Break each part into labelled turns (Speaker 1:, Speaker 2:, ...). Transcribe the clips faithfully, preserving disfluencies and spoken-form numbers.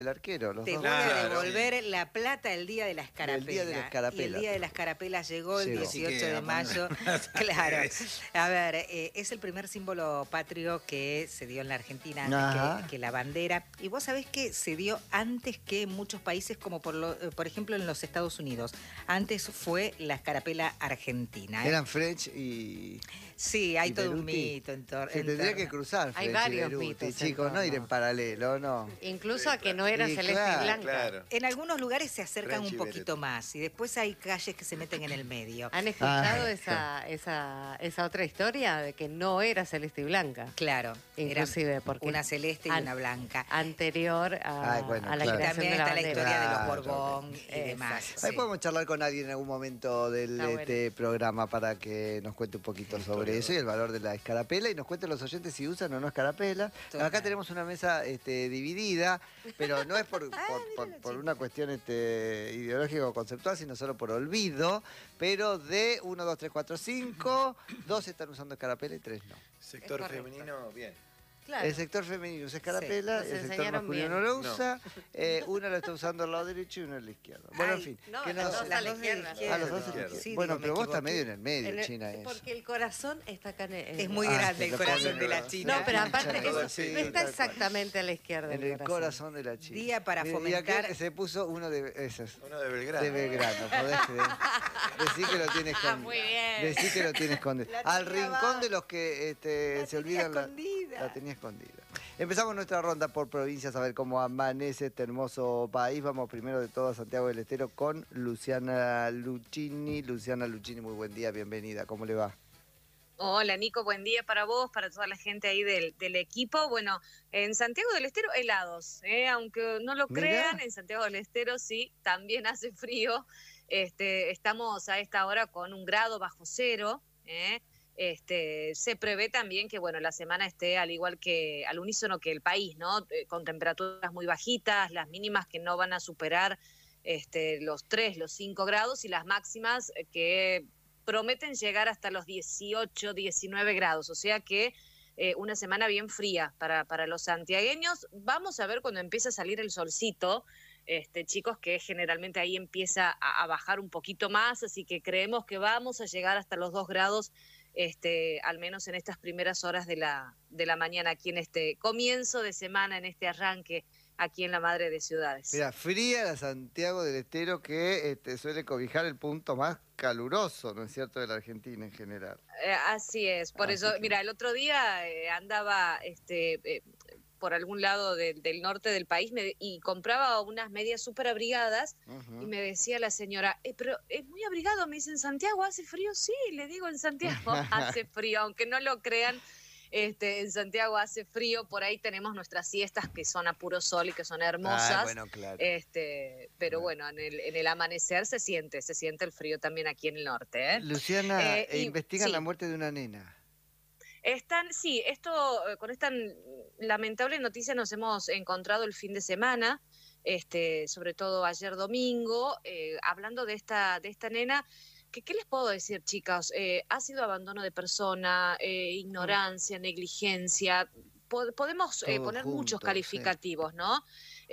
Speaker 1: el arquero, los
Speaker 2: Te
Speaker 1: dos.
Speaker 2: voy a
Speaker 3: Claro.
Speaker 2: devolver la plata el día de la escarapela.
Speaker 1: El día de la escarapela.
Speaker 2: Y el día de la escarapela llegó el
Speaker 1: Llegó.
Speaker 2: dieciocho
Speaker 3: Así que,
Speaker 2: de
Speaker 3: a
Speaker 2: mayo.
Speaker 3: poner-
Speaker 2: Claro. A ver, eh, es el primer símbolo patrio que se dio en la Argentina antes
Speaker 1: Ajá.
Speaker 2: que, que la bandera. Y vos sabés que se dio antes que en muchos países, como por, lo- eh, por ejemplo en los Estados Unidos. Antes fue la escarapela argentina. ¿eh?
Speaker 1: Eran French y...
Speaker 2: Sí, hay
Speaker 1: y
Speaker 2: todo un
Speaker 1: Beruti.
Speaker 2: mito en tor-
Speaker 1: Se
Speaker 2: en
Speaker 1: tendría
Speaker 2: torno.
Speaker 1: que cruzar
Speaker 4: Hay
Speaker 1: French y
Speaker 4: varios
Speaker 1: Beruti,
Speaker 4: mitos en
Speaker 1: chicos, no
Speaker 4: torno.
Speaker 1: ir en paralelo, no.
Speaker 4: Incluso a que no era
Speaker 1: Sí,
Speaker 4: celeste
Speaker 1: claro,
Speaker 4: y blanca.
Speaker 3: Claro.
Speaker 2: En algunos lugares se acercan
Speaker 3: French
Speaker 2: un
Speaker 3: y
Speaker 2: poquito
Speaker 3: Beruti.
Speaker 2: más y después hay calles que se meten en el medio.
Speaker 4: ¿Han escuchado
Speaker 1: Ah,
Speaker 4: esa, esa, esa otra historia de que no era celeste y blanca?
Speaker 2: Claro,
Speaker 4: Inclusive,
Speaker 2: eran
Speaker 4: porque
Speaker 2: una celeste y
Speaker 4: an-
Speaker 2: una blanca.
Speaker 4: anterior a,
Speaker 1: Ay, bueno,
Speaker 4: a la
Speaker 1: claro.
Speaker 4: creación
Speaker 2: También
Speaker 4: de la
Speaker 2: está la
Speaker 4: bandera.
Speaker 2: historia de los
Speaker 1: Claro,
Speaker 2: Borbón y
Speaker 4: Exacto.
Speaker 2: demás.
Speaker 1: Ahí
Speaker 2: sí.
Speaker 1: podemos charlar con alguien en algún momento del
Speaker 4: Está bueno.
Speaker 1: este programa para que nos cuente un poquito sobre eso y el valor de la escarapela y nos cuenten los oyentes si usan o no escarapela.
Speaker 2: Total.
Speaker 1: Acá tenemos una mesa este, dividida, pero no es por, por, por- por una cuestión este, ideológica o conceptual, sino solo por olvido. Pero de uno, dos, tres, cuatro, cinco, dos están usando escarapela y tres no.
Speaker 3: Sector
Speaker 4: Es correcto.
Speaker 3: femenino, bien.
Speaker 4: Claro.
Speaker 1: El sector femenino usa escarapela,
Speaker 4: Sí, nos
Speaker 1: el sector
Speaker 4: enseñaron
Speaker 1: masculino
Speaker 4: bien.
Speaker 1: no lo
Speaker 3: No.
Speaker 1: usa. Eh, una lo está usando al lado derecho y una al izquierdo. Bueno, en
Speaker 2: Ay,
Speaker 1: fin.
Speaker 4: no,
Speaker 1: que
Speaker 4: las
Speaker 1: nos-
Speaker 4: dos
Speaker 2: las
Speaker 4: a la
Speaker 2: dos de la
Speaker 4: izquierda.
Speaker 2: izquierda.
Speaker 1: Ah, los dos a la
Speaker 3: Izquierda.
Speaker 1: izquierda.
Speaker 2: Sí,
Speaker 1: Bueno,
Speaker 2: digo, me
Speaker 1: pero vos estás
Speaker 2: equivoqué.
Speaker 1: medio en el medio,
Speaker 4: En el-
Speaker 1: China. Eso.
Speaker 4: porque el corazón está acá en el...
Speaker 2: Es muy
Speaker 1: Ah,
Speaker 2: grande
Speaker 1: te
Speaker 2: el
Speaker 1: lo
Speaker 2: corazón
Speaker 1: ponen
Speaker 2: de la
Speaker 1: los-
Speaker 2: China.
Speaker 4: No, pero aparte
Speaker 1: China,
Speaker 4: es-
Speaker 1: sí,
Speaker 4: no está
Speaker 1: tal cual.
Speaker 4: exactamente a la izquierda.
Speaker 1: En el corazón de la China.
Speaker 2: Día para
Speaker 1: Mira, y
Speaker 2: fomentar-
Speaker 1: aquel se puso uno de esos.
Speaker 3: Uno de Belgrano.
Speaker 1: De Belgrano, podés creer. Decí que lo tienes
Speaker 4: Ah,
Speaker 1: escondido.
Speaker 4: muy bien.
Speaker 1: Decí que lo tienes escondido.
Speaker 2: La
Speaker 1: Al
Speaker 2: tenía
Speaker 1: rincón
Speaker 2: abajo.
Speaker 1: de los que este,
Speaker 2: La
Speaker 1: se
Speaker 2: tenía
Speaker 1: olvidan. La,
Speaker 2: escondida.
Speaker 1: la tenía escondida. Empezamos nuestra ronda por provincias a ver cómo amanece este hermoso país. Vamos primero de todo a Santiago del Estero con Luciana Lucchini. Luciana Lucchini, muy buen día, bienvenida. ¿Cómo le va?
Speaker 5: Hola Nico, buen día para vos, para toda la gente ahí del, del equipo. Bueno, en Santiago del Estero helados, ¿eh? Aunque no lo
Speaker 1: Mirá.
Speaker 5: crean, en Santiago del Estero sí, también hace frío. Este, estamos a esta hora con un grado bajo cero. ¿eh? Este, se prevé también que bueno, la semana esté al igual que al unísono que el país, ¿no? Eh, con temperaturas muy bajitas, las mínimas que no van a superar este, los tres, los cinco grados y las máximas eh, que prometen llegar hasta los dieciocho, diecinueve grados, o sea que eh, una semana bien fría para, para los santiagueños. Vamos a ver cuando empieza a salir el solcito, este, chicos, que generalmente ahí empieza a, a bajar un poquito más, así que creemos que vamos a llegar hasta los dos grados, este, al menos en estas primeras horas de la, de la mañana, aquí en este comienzo de semana, en este arranque, aquí en la Madre de Ciudades.
Speaker 1: Mira, fría la Santiago del Estero que este, suele cobijar el punto más caluroso, ¿no es cierto?, de la Argentina en general.
Speaker 5: Eh, así es, por
Speaker 1: Así
Speaker 5: eso,
Speaker 1: que-
Speaker 5: mira, el otro día eh, andaba este, eh, por algún lado de- del norte del país me- y compraba unas medias súper abrigadas
Speaker 1: Ujú.
Speaker 5: y me decía la señora, eh, pero es muy abrigado, me dice, ¿en Santiago hace frío? Sí, le digo, en Santiago hace frío, aunque no lo crean. Este, en Santiago hace frío, por ahí tenemos nuestras siestas que son a puro sol y que son hermosas.
Speaker 1: Ah, bueno, claro.
Speaker 5: Este, pero
Speaker 1: Claro.
Speaker 5: bueno, en el, en el amanecer se siente, se siente el frío también aquí en el norte, ¿eh?
Speaker 1: Luciana,
Speaker 5: Eh,
Speaker 1: eh,
Speaker 5: y-
Speaker 1: investigan
Speaker 5: sí.
Speaker 1: la muerte de una nena.
Speaker 5: Están, sí, esto, eh, con esta lamentable noticia nos hemos encontrado el fin de semana, este, sobre todo ayer domingo, eh, hablando de esta, de esta nena, que, ¿qué les puedo decir, chicas? Eh, ha sido abandono de persona, eh, ignorancia, negligencia, po- podemos eh,
Speaker 1: Todo
Speaker 5: poner
Speaker 1: junto,
Speaker 5: muchos
Speaker 1: sí.
Speaker 5: calificativos, ¿no?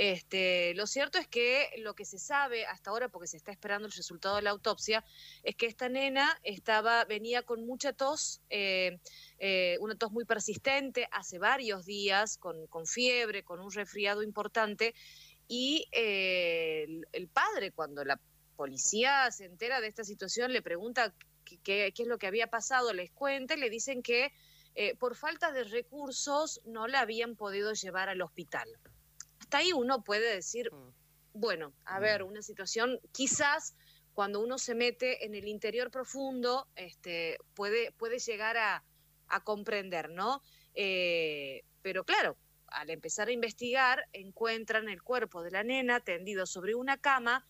Speaker 5: Este, lo cierto es que lo que se sabe hasta ahora, porque se está esperando el resultado de la autopsia, es que esta nena estaba, venía con mucha tos, eh, eh, una tos muy persistente, hace varios días, con, con fiebre, con un resfriado importante, y eh, el, el padre, cuando la policía se entera de esta situación, le pregunta qué, qué- qué es lo que había pasado, les cuenta, y le dicen que eh, por falta de recursos no la habían podido llevar al hospital. Hasta ahí uno puede decir, bueno, a ver, una situación quizás cuando uno se mete en el interior profundo, este, puede, puede llegar a, a comprender, ¿no? Eh, pero claro, al empezar a investigar, encuentran el cuerpo de la nena tendido sobre una cama,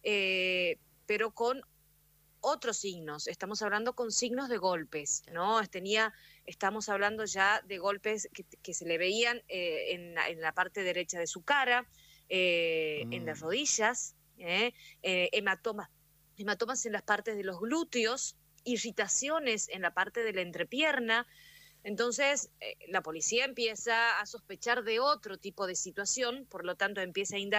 Speaker 5: eh, pero con otros signos. Estamos hablando con signos de golpes, ¿no? Tenía, estamos hablando ya de golpes que, que se le veían eh, en, la, en la parte derecha de su cara, eh,
Speaker 1: Mm.
Speaker 5: en las rodillas, ¿eh? Eh, hematomas, hematomas en las partes de los glúteos, irritaciones en la parte de la entrepierna. Entonces, eh, la policía empieza a sospechar de otro tipo de situación, por lo tanto empieza a indagar.